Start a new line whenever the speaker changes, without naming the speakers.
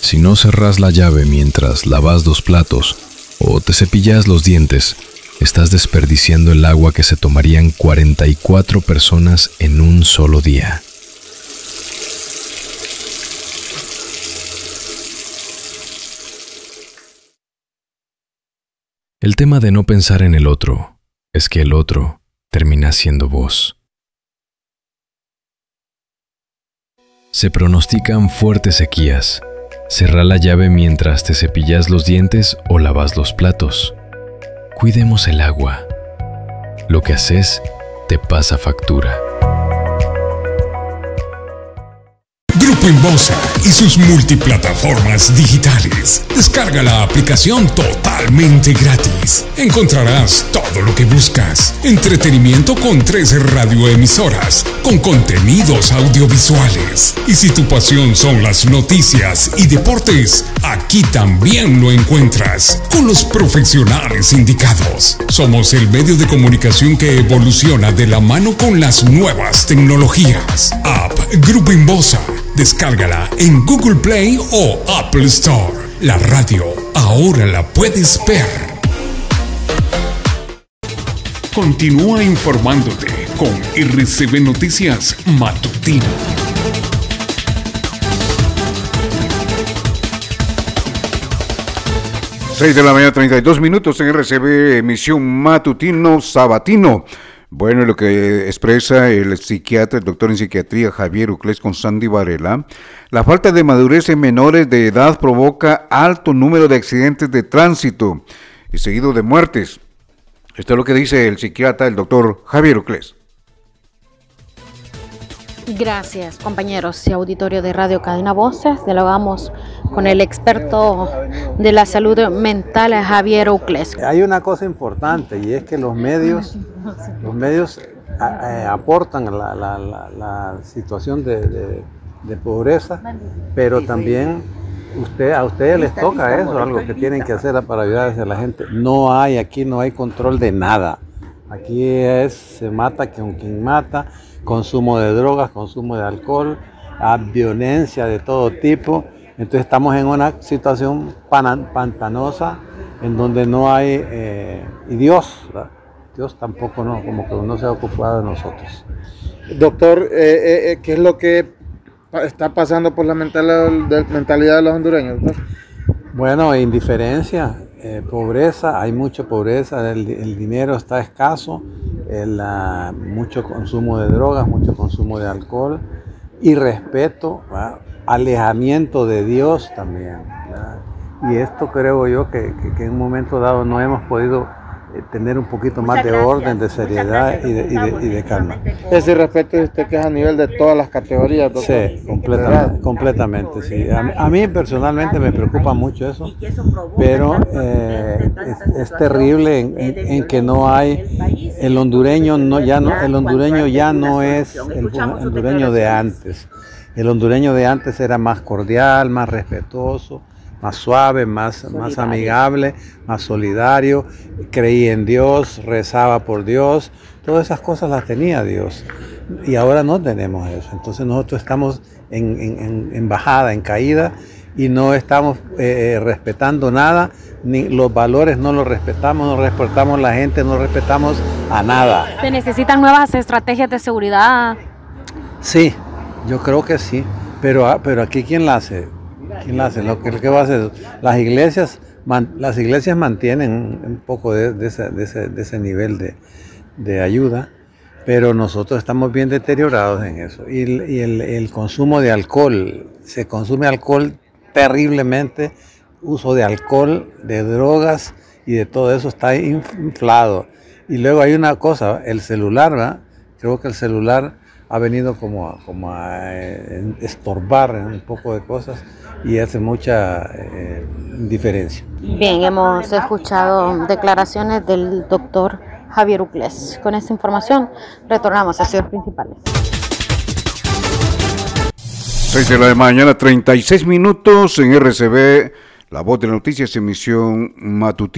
Si no cerrás la llave mientras lavas los platos o te cepillas los dientes, estás desperdiciando el agua que se tomarían 44 personas en un solo día. El tema de no pensar en el otro es que el otro termina siendo vos. Se pronostican fuertes sequías. Cerrá la llave mientras te cepillas los dientes o lavas los platos. Cuidemos el agua. Lo que haces te pasa factura.
Grupo Inbosa y sus multiplataformas digitales. Descarga la aplicación totalmente gratis. Encontrarás todo lo que buscas. Entretenimiento con 13 radioemisoras, con contenidos audiovisuales. Y si tu pasión son las noticias y deportes, aquí también lo encuentras, con los profesionales indicados. Somos el medio de comunicación que evoluciona de la mano con las nuevas tecnologías. App Grupo Inbosa. Descárgala en Google Play o Apple Store. La radio ahora la puedes ver. Continúa informándote con RCB Noticias Matutino.
6:32 en RCB, emisión matutino sabatino. Bueno, lo que expresa el psiquiatra, el doctor en psiquiatría Javier Uclés con Sandy Varela, la falta de madurez en menores de edad provoca alto número de accidentes de tránsito y seguido de muertes. Esto es lo que dice el psiquiatra, el doctor Javier Uclés.
Gracias, compañeros y auditorio de Radio Cadena Voces. Dialogamos con el experto de la salud mental, Javier Uclés.
Hay una cosa importante y es que los medios aportan la situación de pobreza, pero también a ustedes les toca eso, algo que tienen que hacer para ayudar a la gente. Aquí no hay control de nada. Aquí se mata con quien mata. Consumo de drogas, consumo de alcohol, violencia de todo tipo. Entonces estamos en una situación pantanosa en donde no hay, y Dios tampoco como que no se ha ocupado de nosotros.
Doctor, ¿qué es lo que está pasando por la mentalidad de los hondureños?
Bueno, indiferencia, pobreza, hay mucha pobreza, el dinero está escaso, mucho consumo de drogas, mucho consumo de alcohol, irrespeto, ¿verdad? Alejamiento de Dios también, ¿verdad? Y esto creo yo que en un momento dado no hemos podido tener un poquito más de orden, de seriedad y de calma.
Ese respeto usted que es a nivel de todas las categorías, doctor.
Sí, completamente, sí. A mí personalmente me preocupa mucho eso, pero es terrible en que no hay, el hondureño ya no es el hondureño de antes. El hondureño de antes era más cordial, más respetuoso, más suave, más amigable, más solidario, creía en Dios, rezaba por Dios, todas esas cosas las tenía Dios. Y ahora no tenemos eso. Entonces nosotros estamos en bajada, en caída, y no estamos respetando nada, ni los valores no los respetamos, no respetamos la gente, no respetamos a nada.
¿Se necesitan nuevas estrategias de seguridad?
Sí, yo creo que sí, pero aquí ¿quién la hace? ¿Quién la hace? ¿Qué va a hacer? Las iglesias mantienen un poco de ese nivel de ayuda, pero nosotros estamos bien deteriorados en eso. Y el consumo de alcohol, se consume alcohol terriblemente, uso de alcohol, de drogas y de todo eso está inflado. Y luego hay una cosa, el celular, ¿verdad? Creo que el celular ha venido como a estorbar un poco de cosas y hace mucha diferencia.
Bien, hemos escuchado declaraciones del doctor Javier Uclés. Con esta información retornamos a Ciudades Principales.
6:36 en RCB, La Voz de Noticias, emisión matutina.